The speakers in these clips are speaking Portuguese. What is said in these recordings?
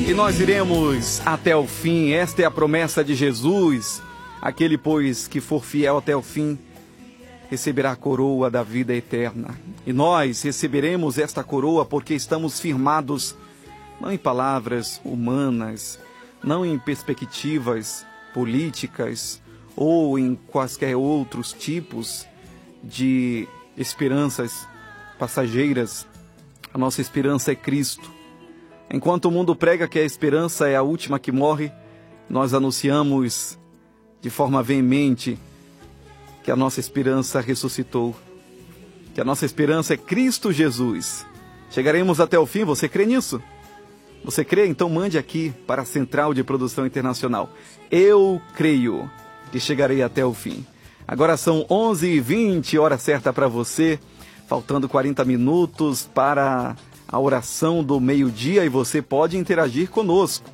E nós iremos até o fim. Esta é a promessa de Jesus. Aquele, pois, que for fiel até o fim, receberá a coroa da vida eterna. E nós receberemos esta coroa porque estamos firmados, não em palavras humanas, não em perspectivas políticas ou em quaisquer outros tipos de esperanças passageiras. A nossa esperança é Cristo. Enquanto o mundo prega que a esperança é a última que morre, nós anunciamos de forma veemente que a nossa esperança ressuscitou, que a nossa esperança é Cristo Jesus. Chegaremos até o fim, você crê nisso? Você crê? Então mande aqui para a Central de Produção Internacional. Eu creio que chegarei até o fim. Agora são 11h20, hora certa para você, faltando 40 minutos para a oração do meio-dia, e você pode interagir conosco.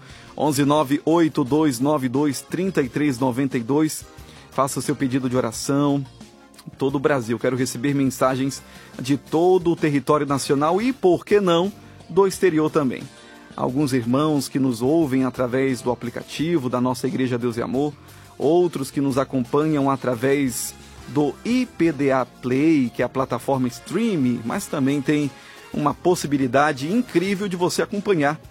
11982923392. Faça o seu pedido de oração. Todo o Brasil. Quero receber mensagens de todo o território nacional e, por que não, do exterior também. Alguns irmãos que nos ouvem através do aplicativo da nossa Igreja Deus e Amor, outros que nos acompanham através do IPDA Play, que é a plataforma streaming, mas também tem uma possibilidade incrível de você acompanhar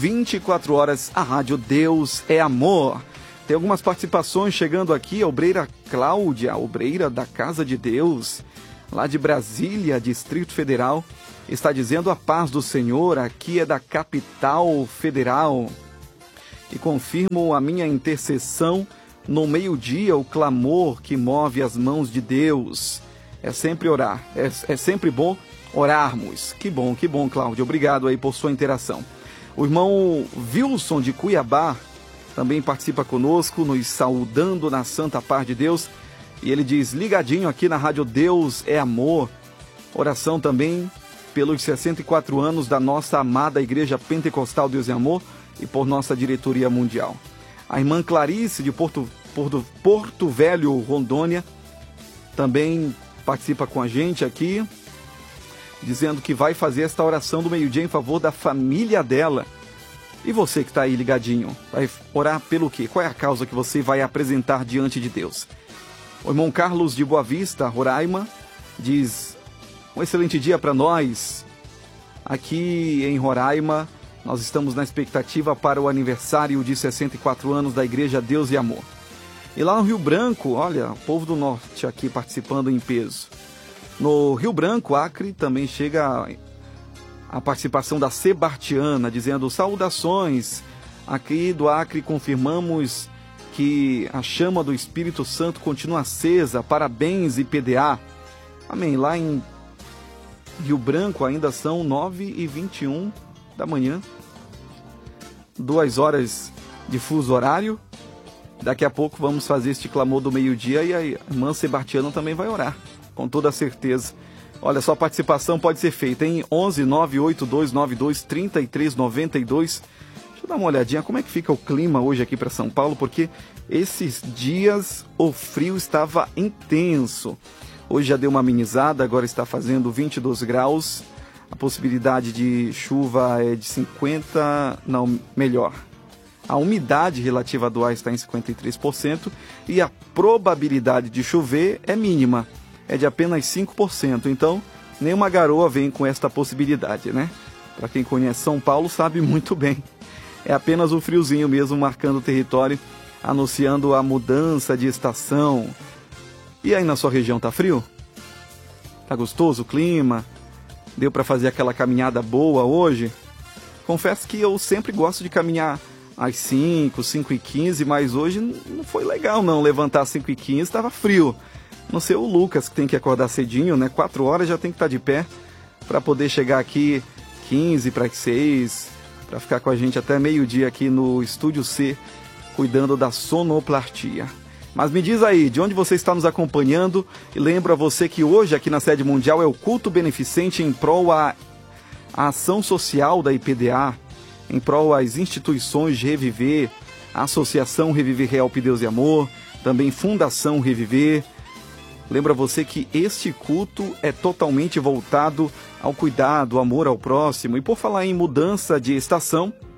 24 horas a Rádio Deus é Amor. Tem algumas participações chegando aqui. A obreira Cláudia, obreira da Casa de Deus, lá de Brasília, Distrito Federal, está dizendo: a paz do Senhor, aqui é da capital federal. E confirmo a minha intercessão no meio-dia, o clamor que move as mãos de Deus. É sempre orar, é sempre bom orarmos. Que bom, Cláudia. Obrigado aí por sua interação. O irmão Wilson de Cuiabá também participa conosco, nos saudando na santa paz de Deus. E ele diz: ligadinho aqui na Rádio Deus é Amor. Oração também pelos 64 anos da nossa amada Igreja Pentecostal Deus é Amor e por nossa diretoria mundial. A irmã Clarice de Porto Velho, Rondônia, também participa com a gente aqui, dizendo que vai fazer esta oração do meio-dia em favor da família dela. E você que está aí ligadinho, vai orar pelo quê? Qual é a causa que você vai apresentar diante de Deus? O irmão Carlos de Boa Vista, Roraima, diz: um excelente dia para nós. Aqui em Roraima, nós estamos na expectativa para o aniversário de 64 anos da Igreja Deus e Amor. E lá no Rio Branco, olha, o povo do norte aqui participando em peso. No Rio Branco, Acre, também chega a participação da Sebartiana, dizendo: saudações. Aqui do Acre confirmamos que a chama do Espírito Santo continua acesa. Parabéns, IPDA. Amém. Lá em Rio Branco ainda são 9h21 da manhã. 2 horas de fuso horário. Daqui a pouco vamos fazer este clamor do meio-dia e a irmã Sebartiana também vai orar, com toda certeza. Olha, sua participação pode ser feita em 11-98292-3392. Deixa eu dar uma olhadinha como é que fica o clima hoje aqui para São Paulo, porque esses dias o frio estava intenso. Hoje já deu uma amenizada, agora está fazendo 22 graus. A possibilidade de chuva é de 50%, não, melhor. A umidade relativa do ar está em 53% e a probabilidade de chover é mínima, é de apenas 5%. Então, nenhuma garoa vem com esta possibilidade, né? Para quem conhece São Paulo sabe muito bem. É apenas o friozinho mesmo marcando o território, anunciando a mudança de estação. E aí na sua região tá frio? Tá gostoso o clima? Deu para fazer aquela caminhada boa hoje? Confesso que eu sempre gosto de caminhar às 5h15, mas hoje não foi legal não, levantar às 5h15, estava frio. Não sei o Lucas, que tem que acordar cedinho, né? 4 horas já tem que estar de pé para poder chegar aqui 15 para as 6, para ficar com a gente até meio-dia aqui no Estúdio C, cuidando da sonoplastia. Mas me diz aí, de onde você está nos acompanhando? E lembro a você que hoje aqui na sede mundial é o culto beneficente em prol à ação social da IPDA, em prol às instituições de Reviver, a Associação Reviver Help Deus e Amor, também Fundação Reviver. Lembra você que este culto é totalmente voltado ao cuidado, ao amor ao próximo. E por falar em mudança de estação,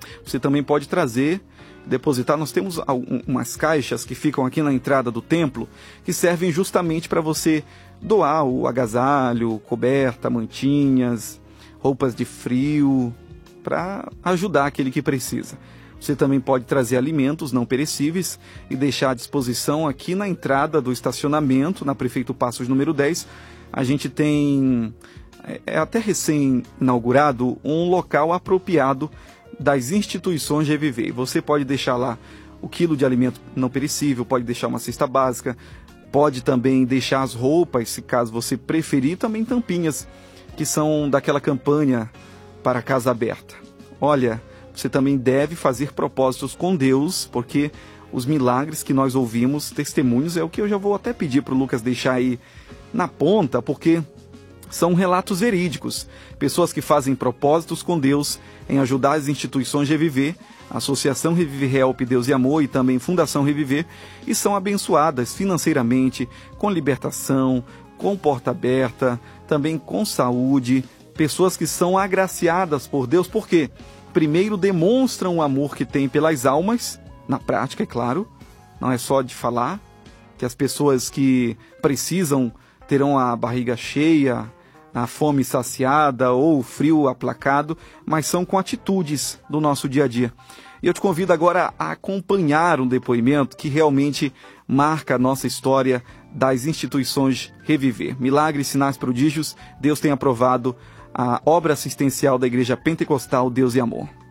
Você também pode trazer, depositar. Nós temos umas caixas que ficam aqui na entrada do templo, que servem justamente para você doar o agasalho, coberta, mantinhas, roupas de frio, para ajudar aquele que precisa. Você também pode trazer alimentos não perecíveis e deixar à disposição aqui na entrada do estacionamento, na Prefeito Passos número 10. A gente tem, até recém-inaugurado, um local apropriado das instituições Reviver. Você pode deixar lá o quilo de alimento não perecível, pode deixar uma cesta básica, pode também deixar as roupas, se caso você preferir, também tampinhas, que são daquela campanha para a Casa Aberta. Olha, você também deve fazer propósitos com Deus, porque os milagres que nós ouvimos, testemunhos, é o que eu já vou até pedir para o Lucas deixar aí na ponta, porque são relatos verídicos. Pessoas que fazem propósitos com Deus em ajudar as instituições Reviver, Associação Reviver Help Deus e Amor e também Fundação Reviver, e são abençoadas financeiramente, com libertação, com porta aberta, também com saúde. Pessoas que são agraciadas por Deus, porque primeiro demonstram o amor que têm pelas almas, na prática, é claro, não é só de falar, que as pessoas que precisam terão a barriga cheia, a fome saciada ou o frio aplacado, mas são com atitudes do nosso dia a dia. E eu te convido agora a acompanhar um depoimento que realmente marca a nossa história das instituições Reviver. Milagres, sinais, prodígios, Deus tem aprovado a obra assistencial da Igreja Pentecostal Deus e Amor.